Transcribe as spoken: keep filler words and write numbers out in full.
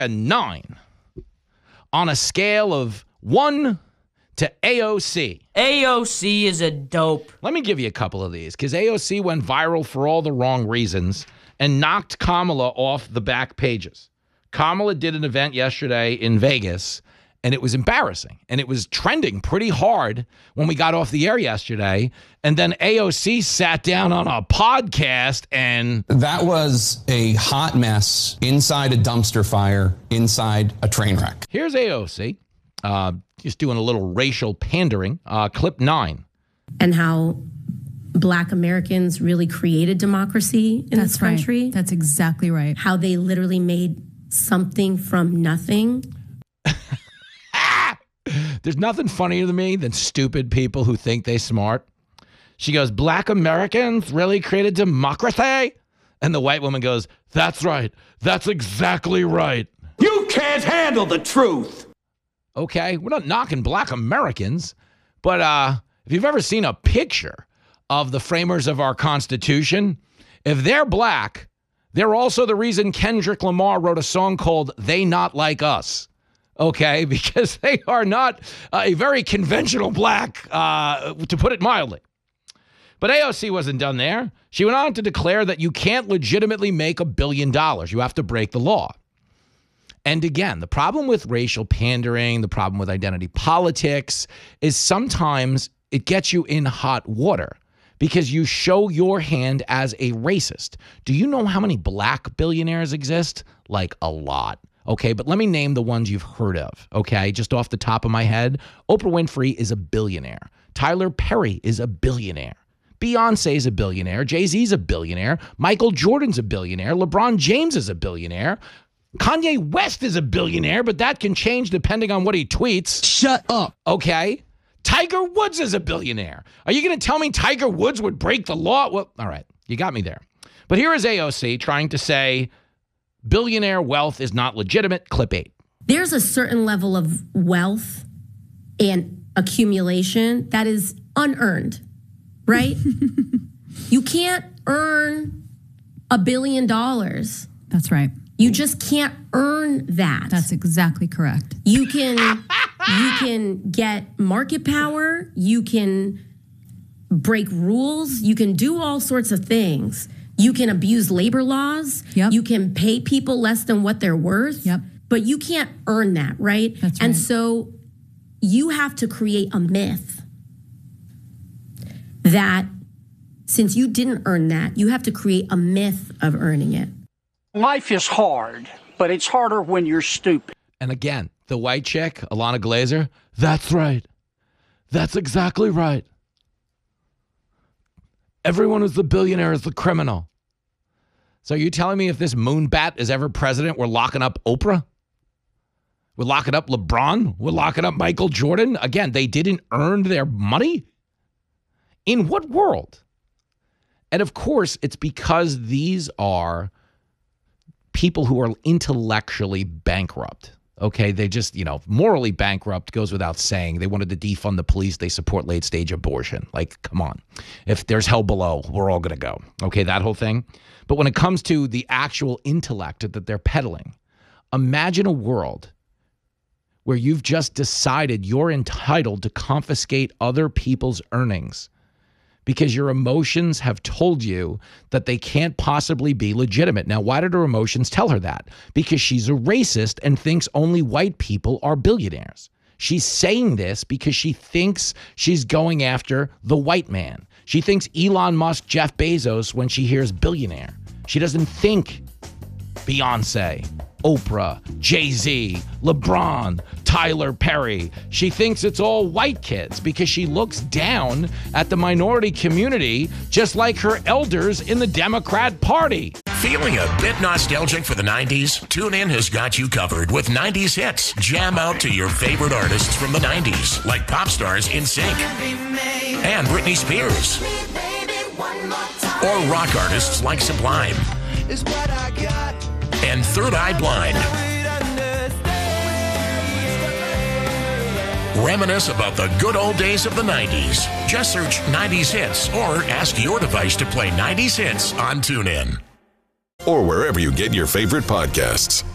a nine on a scale of one to A O C. A O C is a dope. Let me give you a couple of these, because A O C went viral for all the wrong reasons and knocked Kamala off the back pages. Kamala did an event yesterday in Vegas, and it was embarrassing. And it was trending pretty hard when we got off the air yesterday. And then A O C sat down on a podcast and... That was a hot mess inside a dumpster fire, inside a train wreck. Here's A O C, uh, just doing a little racial pandering. Uh, clip nine. And how Black Americans really created democracy in That's this country. Right. That's exactly right. How they literally made something from nothing. There's nothing funnier to me than stupid people who think they smart. She goes, Black Americans really created democracy? And the white woman goes, that's right. That's exactly right. You can't handle the truth. Okay, we're not knocking Black Americans, but uh, if you've ever seen a picture of the framers of our Constitution, if they're black, they're also the reason Kendrick Lamar wrote a song called They Not Like Us. Okay, because they are not uh, a very conventional black, uh, to put it mildly. But A O C wasn't done there. She went on to declare that you can't legitimately make a billion dollars. You have to break the law. And again, the problem with racial pandering, the problem with identity politics is sometimes it gets you in hot water because you show your hand as a racist. Do you know how many black billionaires exist? Like a lot. Okay, but let me name the ones you've heard of, okay? Just off the top of my head, Oprah Winfrey is a billionaire. Tyler Perry is a billionaire. Beyonce is a billionaire. Jay-Z's a billionaire. Michael Jordan's a billionaire. LeBron James is a billionaire. Kanye West is a billionaire, but that can change depending on what he tweets. Shut up. Okay? Tiger Woods is a billionaire. Are you going to tell me Tiger Woods would break the law? Well, all right, you got me there. But here is A O C trying to say billionaire wealth is not legitimate. Clip eight. There's a certain level of wealth and accumulation that is unearned, right? You can't earn a billion dollars. That's right. You just can't earn that. That's exactly correct. You can you can get market power, you can break rules, you can do all sorts of things. You can abuse labor laws. Yep. You can pay people less than what they're worth. Yep. But you can't earn that, right? That's right. And so you have to create a myth that since you didn't earn that, you have to create a myth of earning it. Life is hard, but it's harder when you're stupid. And again, the white chick, Alana Glazer, that's right. That's exactly right. Everyone who's the billionaire is the criminal. So you telling me if this moonbat is ever president, we're locking up Oprah? We're locking up LeBron? We're locking up Michael Jordan? Again, they didn't earn their money? In what world? And of course, it's because these are people who are intellectually bankrupt. Okay, they just, you know, morally bankrupt goes without saying. They wanted to defund the police. They support late-stage abortion. Like, come on. If there's hell below, we're all going to go. Okay, that whole thing. But when it comes to the actual intellect that they're peddling, imagine a world where you've just decided you're entitled to confiscate other people's earnings because your emotions have told you that they can't possibly be legitimate. Now, why did her emotions tell her that? Because she's a racist and thinks only white people are billionaires. She's saying this because she thinks she's going after the white man. She thinks Elon Musk, Jeff Bezos when she hears billionaire. She doesn't think Beyonce, Oprah, Jay-Z, LeBron, Tyler Perry. She thinks it's all white kids because she looks down at the minority community just like her elders in the Democrat Party. Feeling a bit nostalgic for the nineties? TuneIn has got you covered with nineties hits. Jam out to your favorite artists from the nineties, like pop stars NSYNC and Britney Spears, or rock artists like Sublime and Third Eye Blind. Reminisce about the good old days of the nineties. Just search nineties hits or ask your device to play nineties hits on TuneIn. Or wherever you get your favorite podcasts.